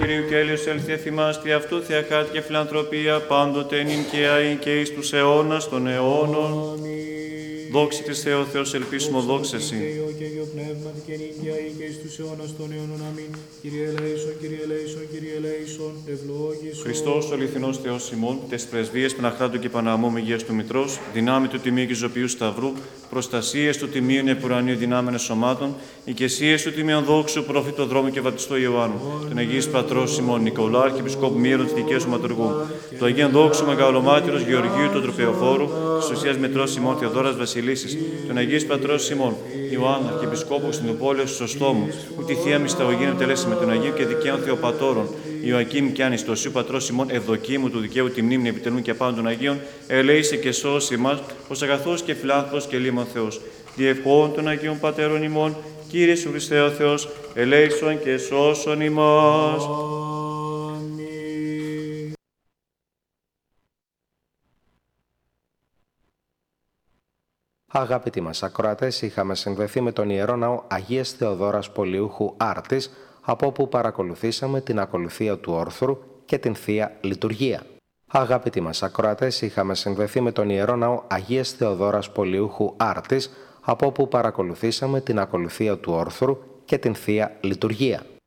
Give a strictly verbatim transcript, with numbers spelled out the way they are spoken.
Κυρίου και έλεος ελθέ θυμάστη αυτού θεαχάτη και φιλανθρωπία πάντοτε νυν και αΐ και εις τους αιώνας των αιώνων. Δόξη Χριστέ ο Θεός, ελπίσουμε δόξα Εσύ. Και Υιό πνεύματι και νυν και αΐ και εις τους αιώνας των αιώνων. Αμήν. Κύριε ελέησον, Κύριε ελέησον, Κύριε ελέησον, ευλόγησον. Χριστός ο αληθινός Θεός ημών, τες πρεσβείες Παναχράτου και Παναμόμου Υγείας του Μητρός, δυνάμει του Τιμίου και Ζωπιού Σταυρού, προστασίες του Τιμίου Επουρανίου δυνάμενε σωμάτων, οικεσίες του Τιμίου Δόξου Προφήτου Δρόμου και Βαπτιστό Ιωάννου, τον Αγίης Πατρός ημών Νικολά, Αρχιεπισκόπου Μύρων της Δικαίας Σωματουργού, το Αγίον Δόξου Μεγαλομάρτυρος Γεωργίου του Τροπεοφόρου, της Ουσίας Μετρός ημών Θεοδόρας Βασιλίσης, τον Αγίης Πατρός ημών Ιωάννου, Αρχιεπισκόπου Κωνσταντινούπολεως Σωστόμου, που τη θεία μυσταγωγήνου τελέσει με τον Αγίο και δικαίων Θεοπατώρων, Ιωακήμ και Ανιστοσίου Πατρός ημών Ευδοκίμου του δικαίου τη μνήμη επιτελούν και πάντων Αγίων, ελέησε και σώσει μας, ως αγαθός και φιλάνθρωπος και λίμων Θεός. Διευχών των Αγίων Πατέρων ημών, Κύριε Σου Χριστέ ο Θεός, ελέησον και σώσον ημάς. Αγαπητοί μας ακροατές, είχαμε συνδεθεί με τον Ιερό Ναό Αγίας Θεοδόρας Πολιούχου Άρτης, από όπου παρακολουθήσαμε την ακολουθία του όρθρου και την Θεία Λειτουργία. Αγαπητοί μας ακροατές, είχαμε συνδεθεί με τον Ιερό Ναό Αγίας Θεοδόρας Πολιούχου Άρτης, από όπου παρακολουθήσαμε την ακολουθία του όρθρου και την Θεία Λειτουργία.